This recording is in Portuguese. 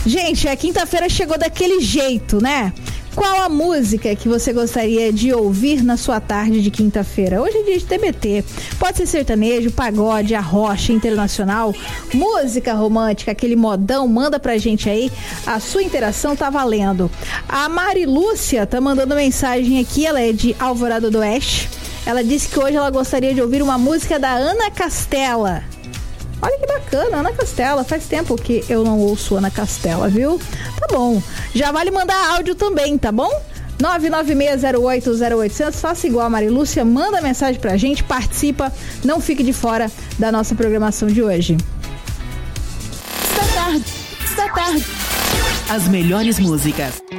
Gente, a quinta-feira chegou daquele jeito, né? Qual a música que você gostaria de ouvir na sua tarde de quinta-feira? Hoje é dia de TBT. Pode ser sertanejo, pagode, arrocha, internacional, música romântica, aquele modão. Manda pra gente aí. A sua interação tá valendo. A Mari Lúcia tá mandando mensagem aqui. Ela é de Alvorada do Oeste. Ela disse que hoje ela gostaria de ouvir uma música da Ana Castela. Olha que bacana, Ana Castela. Faz tempo que eu não ouço Ana Castela, viu? Tá bom. Já vale mandar áudio também, tá bom? 996080800. Faça igual a Mari Lúcia, manda mensagem pra gente, participa, não fique de fora da nossa programação de hoje. Esta tarde. As melhores músicas.